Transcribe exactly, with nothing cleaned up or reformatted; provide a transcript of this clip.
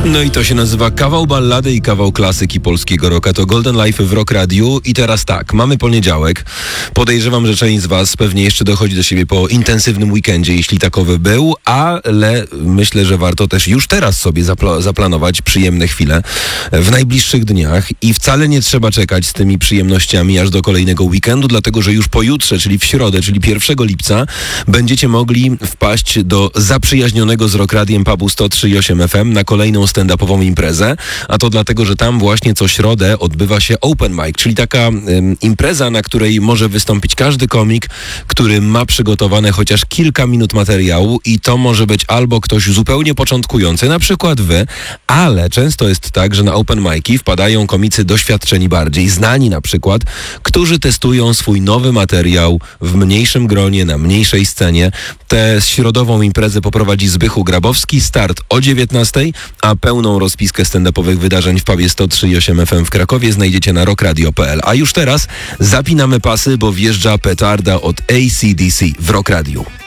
No i to się nazywa kawał ballady i kawał klasyki polskiego rocka. To Golden Life w Rock Radiu. I teraz tak, mamy poniedziałek. Podejrzewam, że część z was pewnie jeszcze dochodzi do siebie po intensywnym weekendzie, jeśli takowy był, ale myślę, że warto też już teraz sobie zapla- zaplanować przyjemne chwile w najbliższych dniach i wcale nie trzeba czekać z tymi przyjemnościami aż do kolejnego weekendu, dlatego że już pojutrze, czyli w środę, czyli pierwszego lipca, będziecie mogli wpaść do zaprzyjaźnionego z Rock Radiem pubu sto trzy i osiem F M na kolejną stand-upową imprezę, a to dlatego, że tam właśnie co środę odbywa się open mic, czyli taka ym, impreza, na której może wystąpić każdy komik, który ma przygotowane chociaż kilka minut materiału i to może być albo ktoś zupełnie początkujący, na przykład wy, ale często jest tak, że na open mic'i wpadają komicy doświadczeni bardziej, znani na przykład, którzy testują swój nowy materiał w mniejszym gronie, na mniejszej scenie. Tę środową imprezę poprowadzi Zbychu Grabowski, start o dziewiętnastej, a pełną rozpiskę stand-upowych wydarzeń w pubie sto trzy i osiem F M w Krakowie znajdziecie na rockradio kropka p l. A już teraz zapinamy pasy, bo wjeżdża petarda od A C D C w Rock Radiu.